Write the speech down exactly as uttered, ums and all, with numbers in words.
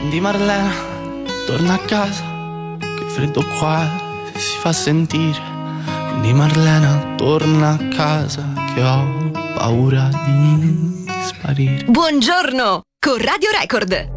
Quindi Marlena, torna a casa, che freddo qua si fa sentire. Quindi Marlena, torna a casa, che ho paura di sparire. Buongiorno con Radio Record.